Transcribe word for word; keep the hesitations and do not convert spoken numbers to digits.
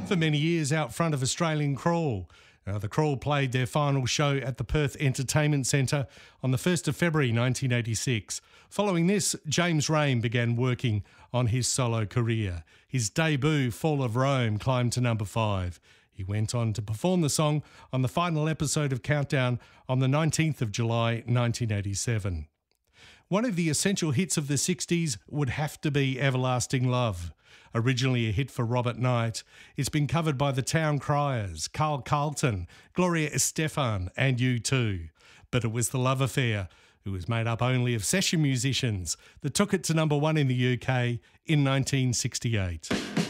For many years out front of Australian Crawl. Now, the Crawl played their final show at the Perth Entertainment Centre on the first of February nineteen eighty-six. Following this, James Rain began working on his solo career. His debut, Fall of Rome, climbed to number five. He went on to perform the song on the final episode of Countdown on the nineteenth of July nineteen eighty-seven. One of the essential hits of the sixties would have to be Everlasting Love. Originally a hit for Robert Knight, it's been covered by the Town Criers, Carl Carlton, Gloria Estefan and U two. But it was The Love Affair, who was made up only of session musicians, that took it to number one in the U K in nineteen sixty-eight.